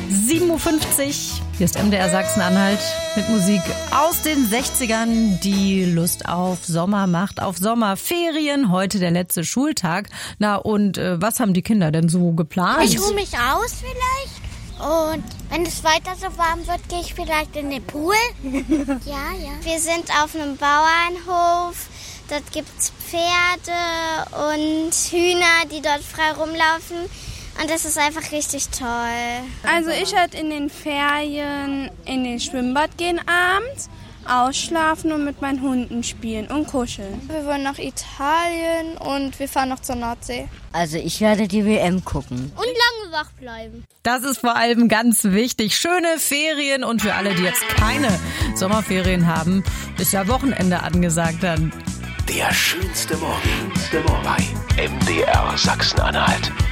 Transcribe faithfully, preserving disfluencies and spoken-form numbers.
sieben Uhr fünfzig. Hier ist M D R Sachsen-Anhalt mit Musik aus den sechzigern, die Lust auf Sommer macht, auf Sommerferien. Heute der letzte Schultag. Na und äh, was haben die Kinder denn so geplant? Ich ruhe mich aus vielleicht. Und wenn es weiter so warm wird, gehe ich vielleicht in den Pool. Ja, ja. Wir sind auf einem Bauernhof. Dort gibt es Pferde und Hühner, die dort frei rumlaufen. Und das ist einfach richtig toll. Also ich werde in den Ferien in den Schwimmbad gehen abends, ausschlafen und mit meinen Hunden spielen und kuscheln. Wir wollen nach Italien und wir fahren noch zur Nordsee. Also ich werde die W M gucken. Und lange wach bleiben. Das ist vor allem ganz wichtig. Schöne Ferien und für alle, die jetzt keine Sommerferien haben, ist ja Wochenende angesagt dann. Der schönste Morgen bei M D R Sachsen-Anhalt.